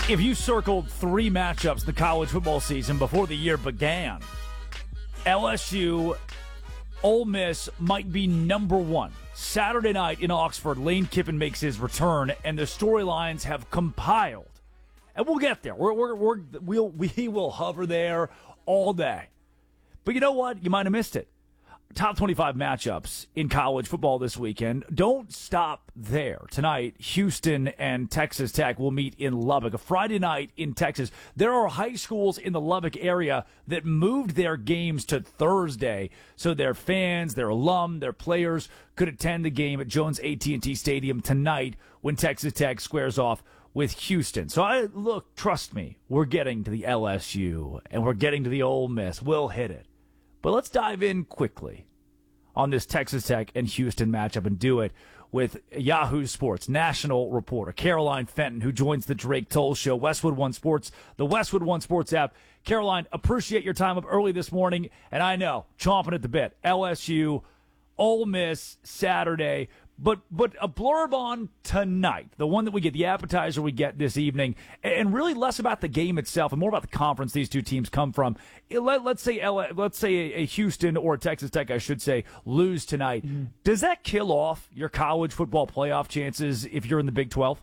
If you circled three matchups the college football season before the year began, LSU, Ole Miss might be number one. Saturday night in Oxford, Lane Kiffin makes his return, and the storylines have compiled. And we'll get there. We will hover there all day. But you know what? You might have missed it. Top 25 matchups in college football this weekend. Don't stop there. Tonight, Houston and Texas Tech will meet in Lubbock. A Friday night in Texas. There are high schools in the Lubbock area that moved their games to Thursday so their fans, their alum, their players could attend the game at Jones AT&T Stadium tonight when Texas Tech squares off with Houston. So trust me, we're getting to the LSU and we're getting to the Ole Miss. We'll hit it. But let's dive in quickly on this Texas Tech and Houston matchup and do it with Yahoo Sports national reporter Caroline Fenton, who joins the Drake Toll Show, Westwood One Sports, the Westwood One Sports app. Caroline, appreciate your time up early this morning, and I know, chomping at the bit, LSU, Ole Miss, Saturday, but a blurb on tonight, the one that we get, the appetizer we get this evening, and really less about the game itself and more about the conference these two teams come from. Let's say a Houston or a Texas Tech, I should say, lose tonight. Mm-hmm. Does that kill off your college football playoff chances if you're in the Big 12?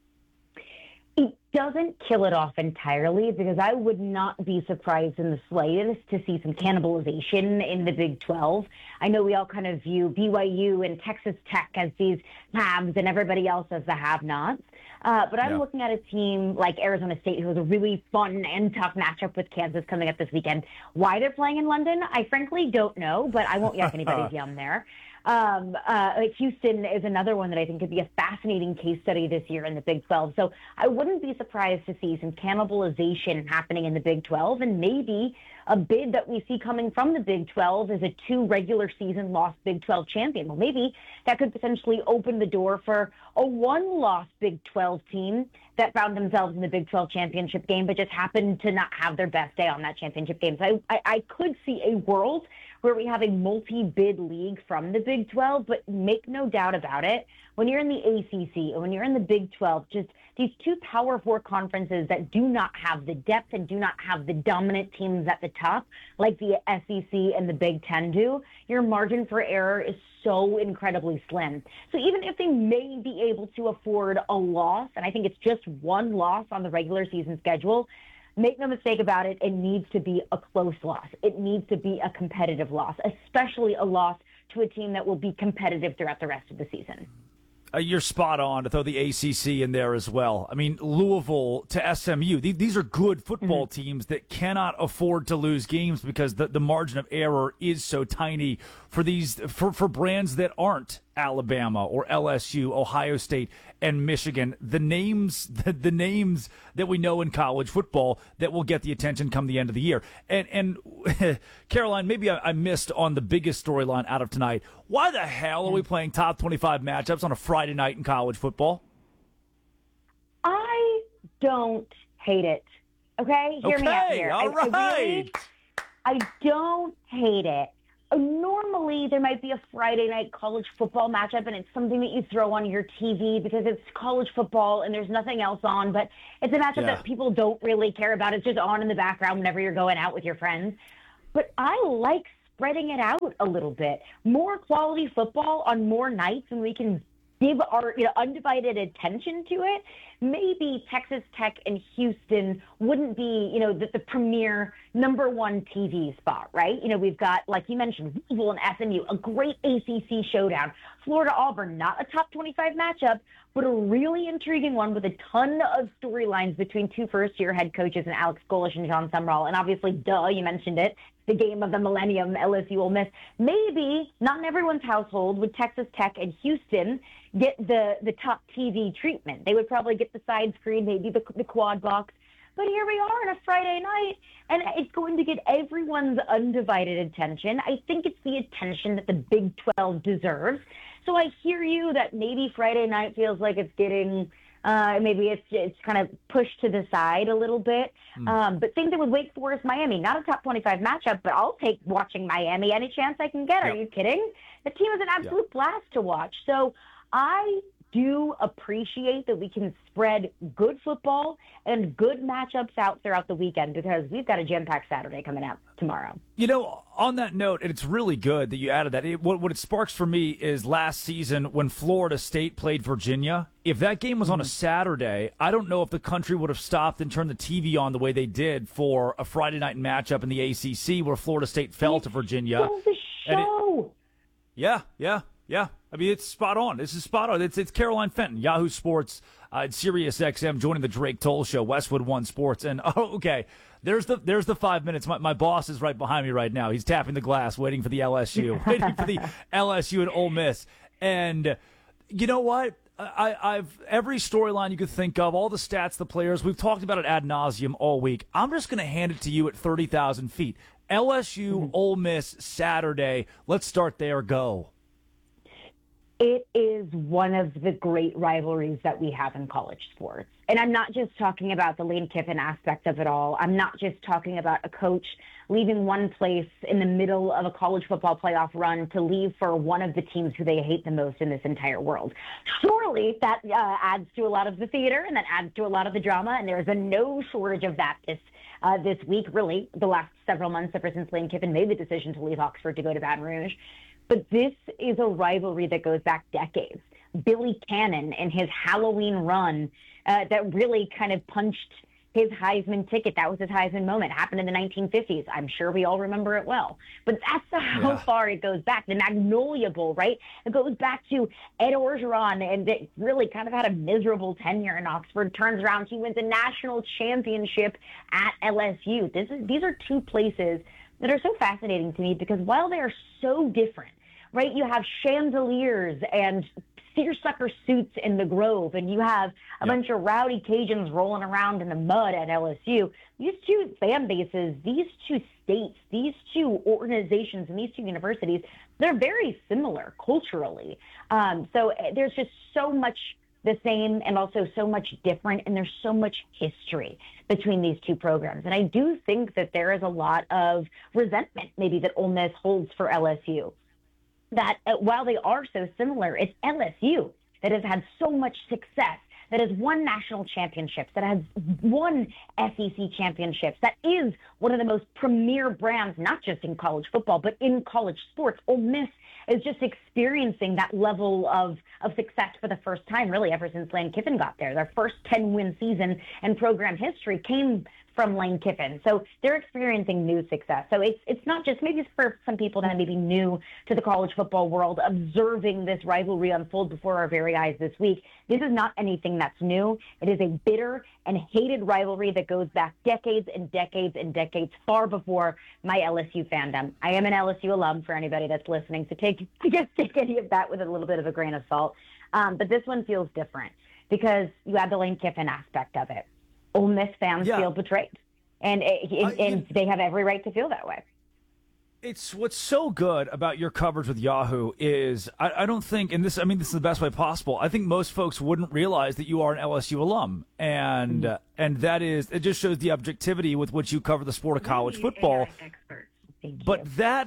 It doesn't kill it off entirely because I would not be surprised in the slightest to see some cannibalization in the Big 12. I know we all kind of view BYU and Texas Tech as these haves and everybody else as the have-nots. But I'm looking at a team like Arizona State, who has a really fun and tough matchup with Kansas coming up this weekend. Why they're playing in London, I frankly don't know, but I won't yuck anybody's yum there. Houston is another one that I think could be a fascinating case study this year in the Big 12. So I wouldn't be surprised to see some cannibalization happening in the Big 12, and maybe a bid that we see coming from the Big 12 is a 2 regular season loss Big 12 champion. Well, maybe that could potentially open the door for a 1-loss Big 12 team that found themselves in the Big 12 championship game, but just happened to not have their best day on that championship game. So I could see a world where we have a multi-bid league from the Big 12, but make no doubt about it, when you're in the ACC or when you're in the Big 12, just these two Power 4 conferences that do not have the depth and do not have the dominant teams at the top like the SEC and the Big 10 do, your margin for error is so incredibly slim. So even if they may be able to afford a loss, and I think it's just 1 loss on the regular season schedule, make no mistake about it, it needs to be a close loss. It needs to be a competitive loss, especially a loss to a team that will be competitive throughout the rest of the season. You're spot on to throw the ACC in there as well. I mean, Louisville to SMU, these are good football teams that cannot afford to lose games because the margin of error is so tiny for brands that aren't Alabama or LSU, Ohio State, and Michigan. The names that we know in college football that will get the attention come the end of the year. And Caroline, maybe I missed on the biggest storyline out of tonight. Why the hell are we playing top 25 matchups on a Friday night in college football? I don't hate it. Okay? Hear me out here. All right. I don't hate it. Normally, there might be a Friday night college football matchup, and it's something that you throw on your TV because it's college football and there's nothing else on, but it's a matchup that people don't really care about. It's just on in the background whenever you're going out with your friends. But I like spreading it out a little bit. More quality football on more nights, and we can give our undivided attention to it. Maybe Texas Tech and Houston wouldn't be, the premier number 1 TV spot, right? We've got, like you mentioned, Louisville and SMU, a great ACC showdown. Florida Auburn, not a top 25 matchup, but a really intriguing one with a ton of storylines between 2 first-year head coaches and Alex Golish and John Sumrall. And obviously, you mentioned it, the game of the millennium, LSU Ole Miss. Maybe, not in everyone's household, would Texas Tech and Houston get the top TV treatment. They would probably get the side screen, maybe the quad box. But here we are on a Friday night, and it's going to get everyone's undivided attention. I think it's the attention that the Big 12 deserves. So I hear you that maybe Friday night feels like it's getting, maybe it's kind of pushed to the side a little bit. But same thing with Wake Forest, Miami. Not a top 25 matchup, but I'll take watching Miami any chance I can get. Are you kidding? The team is an absolute blast to watch. So I do appreciate that we can spread good football and good matchups out throughout the weekend because we've got a jam-packed Saturday coming out tomorrow. On that note, and it's really good that you added that, what it sparks for me is last season when Florida State played Virginia. If that game was on a Saturday, I don't know if the country would have stopped and turned the TV on the way they did for a Friday night matchup in the ACC where Florida State fell to Virginia. It was a show. Yeah. I mean, it's spot on. This is spot on. It's Caroline Fenton, Yahoo Sports, Sirius XM, joining the Drake Toll Show, Westwood One Sports. And, okay, there's the 5 minutes. My boss is right behind me right now. He's tapping the glass, waiting for the LSU, waiting for the LSU and Ole Miss. And you know what? I've every storyline you could think of, all the stats, the players, we've talked about it ad nauseum all week. I'm just going to hand it to you at 30,000 feet. LSU, Ole Miss, Saturday. Let's start there. Go. It is one of the great rivalries that we have in college sports. And I'm not just talking about the Lane Kiffin aspect of it all. I'm not just talking about a coach leaving one place in the middle of a college football playoff run to leave for one of the teams who they hate the most in this entire world. Surely that adds to a lot of the theater and that adds to a lot of the drama. And there's been no shortage of that this week, really, the last several months ever since Lane Kiffin made the decision to leave Oxford to go to Baton Rouge. But this is a rivalry that goes back decades. Billy Cannon and his Halloween run that really kind of punched his Heisman ticket. That was his Heisman moment. Happened in the 1950s. I'm sure we all remember it well. But that's how far it goes back. The Magnolia Bowl, right? It goes back to Ed Orgeron, and it really kind of had a miserable tenure in Oxford. Turns around, he wins a national championship at LSU. These are two places that are so fascinating to me because while they are so different, right? You have chandeliers and seersucker suits in the Grove, and you have a bunch of rowdy Cajuns rolling around in the mud at LSU. These two fan bases, these two states, these two organizations, and these two universities, they're very similar culturally. So there's just so much the same and also so much different, and there's so much history between these two programs. And I do think that there is a lot of resentment maybe that Ole Miss holds for LSU. That while they are so similar, it's LSU that has had so much success, that has won national championships, that has won SEC championships, that is one of the most premier brands, not just in college football, but in college sports. Ole Miss is just experiencing that level of success for the first time, really, ever since Lane Kiffin got there. Their first 10-win season in program history came from Lane Kiffin. So they're experiencing new success. So it's not just, maybe it's for some people that may be new to the college football world, observing this rivalry unfold before our very eyes this week. This is not anything that's new. It is a bitter and hated rivalry that goes back decades and decades and decades, far before my LSU fandom. I am an LSU alum for anybody that's listening, so take any of that with a little bit of a grain of salt. But this one feels different because you have the Lane Kiffin aspect of it. Ole Miss fans feel betrayed, and they have every right to feel that way. It's what's so good about your coverage with Yahoo is I don't think, and this is the best way possible. I think most folks wouldn't realize that you are an LSU alum, and that is, it just shows the objectivity with which you cover the sport of college football. Expert. Thank you. But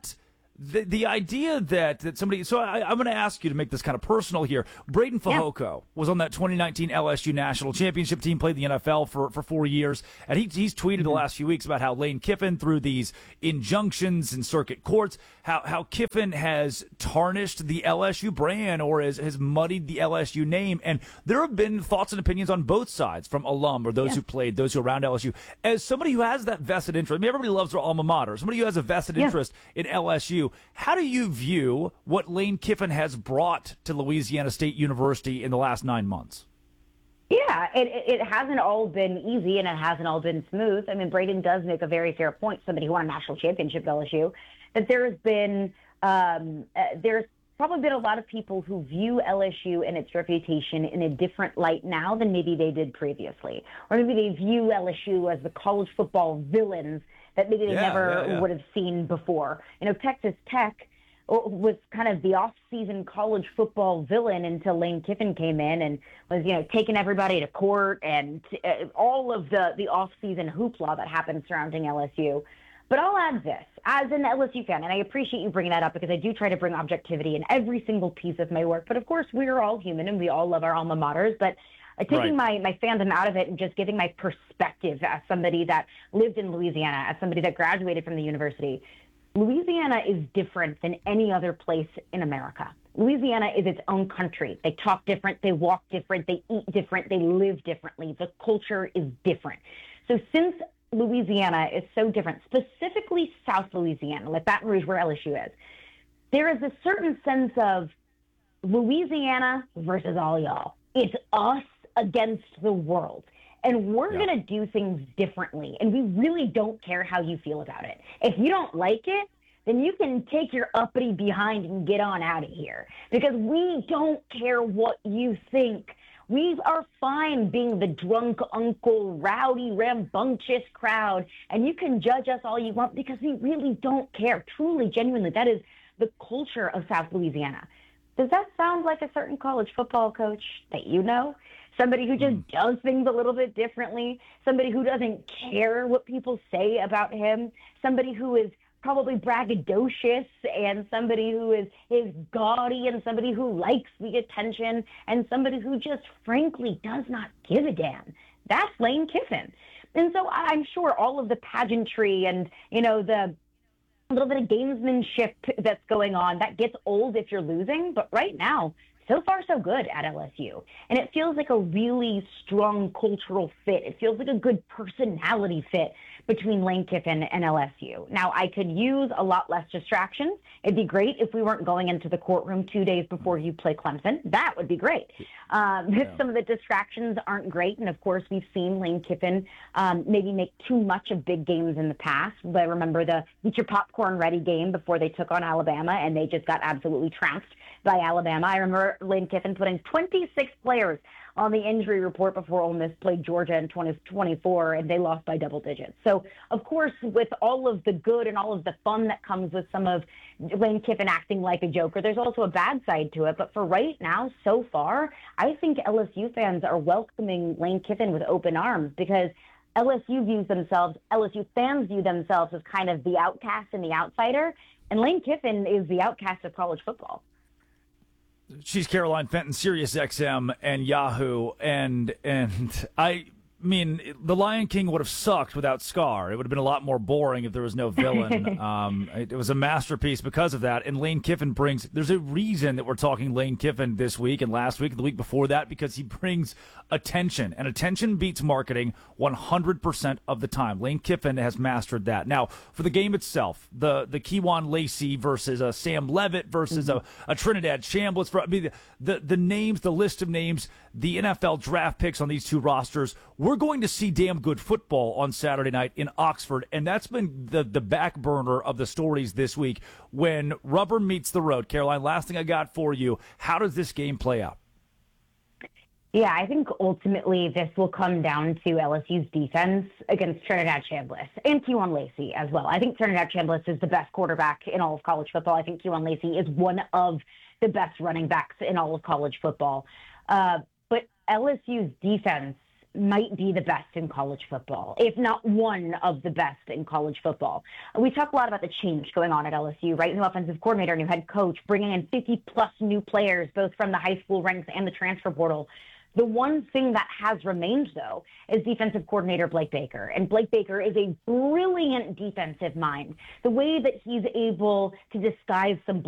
the idea that somebody, so I'm going to ask you to make this kind of personal here. Braden Fehoko was on that 2019 LSU national championship team, played the NFL for 4 years, and he's tweeted the last few weeks about how Lane Kiffin, through these injunctions in circuit courts, how Kiffin has tarnished the LSU brand or has muddied the LSU name. And there have been thoughts and opinions on both sides, from alum or those who played, those who are around LSU. As somebody who has that vested interest, I mean, everybody loves their alma mater, somebody who has a vested interest in LSU, how do you view what Lane Kiffin has brought to Louisiana State University in the last 9 months? Yeah, it hasn't all been easy and it hasn't all been smooth. I mean, Braden does make a very fair point, somebody who won a national championship at LSU, that there has been, there's probably been a lot of people who view LSU and its reputation in a different light now than maybe they did previously. Or maybe they view LSU as the college football villains that maybe they never would have seen before. You know, Texas Tech was kind of the off-season college football villain until Lane Kiffin came in and was, taking everybody to court and all of the off-season hoopla that happened surrounding LSU. But I'll add this, as an LSU fan, and I appreciate you bringing that up because I do try to bring objectivity in every single piece of my work. But of course, we are all human and we all love our alma maters. But taking my fandom out of it and just giving my perspective as somebody that lived in Louisiana, as somebody that graduated from the university, Louisiana is different than any other place in America. Louisiana is its own country. They talk different, they walk different, they eat different, they live differently. The culture is different. So since Louisiana is so different, specifically South Louisiana, like Baton Rouge, where LSU is, there is a certain sense of Louisiana versus all y'all. It's us against the world. And we're going to do things differently. And we really don't care how you feel about it. If you don't like it, then you can take your uppity behind and get on out of here. Because we don't care what you think. We are fine being the drunk uncle, rowdy, rambunctious crowd. And you can judge us all you want because we really don't care. Truly, genuinely, that is the culture of South Louisiana. Does that sound like a certain college football coach that you know? Somebody who just does things a little bit differently, somebody who doesn't care what people say about him, somebody who is probably braggadocious, and somebody who is gaudy, and somebody who likes the attention, and somebody who just frankly does not give a damn. That's Lane Kiffin. And so I'm sure all of the pageantry and, the little bit of gamesmanship that's going on, that gets old if you're losing. But right now, so far, so good at LSU. And it feels like a really strong cultural fit. It feels like a good personality fit between Lane Kiffin and LSU. Now, I could use a lot less distractions. It'd be great if we weren't going into the courtroom 2 days before you play Clemson. That would be great. Some of the distractions aren't great. And, of course, we've seen Lane Kiffin maybe make too much of big games in the past. I remember the Get Your Popcorn Ready game before they took on Alabama, and they just got absolutely trounced by Alabama. I remember Lane Kiffin putting 26 players on the injury report before Ole Miss played Georgia in 2024, and they lost by double digits. So, of course, with all of the good and all of the fun that comes with some of Lane Kiffin acting like a joker, there's also a bad side to it. But for right now, so far, I think LSU fans are welcoming Lane Kiffin with open arms because LSU fans view themselves as kind of the outcast and the outsider, and Lane Kiffin is the outcast of college football. She's Caroline Fenton, Sirius XM and Yahoo, and I mean, The Lion King would have sucked without Scar. It would have been a lot more boring if there was no villain. It was a masterpiece because of that. And Lane Kiffin there's a reason that we're talking Lane Kiffin this week and last week and the week before that, because he brings attention. And attention beats marketing 100% of the time. Lane Kiffin has mastered that. Now, for the game itself, the Kewan Lacey versus a Sam Levitt versus a Trinidad Chambliss. The names, the list of names, the NFL draft picks on these two rosters, we're going to see damn good football on Saturday night in Oxford, and that's been the back burner of the stories this week when rubber meets the road. Caroline, last thing I got for you, how does this game play out? Yeah, I think ultimately this will come down to LSU's defense against Trinidad Chambliss and Kewan Lacey as well. I think Trinidad Chambliss is the best quarterback in all of college football. I think Kewan Lacey is one of the best running backs in all of college football. But LSU's defense might be the best in college football, if not one of the best in college football. We talk a lot about the change going on at LSU, right? New offensive coordinator, new head coach, bringing in 50-plus new players, both from the high school ranks and the transfer portal. The one thing that has remained, though, is defensive coordinator Blake Baker. And Blake Baker is a brilliant defensive mind. The way that he's able to disguise some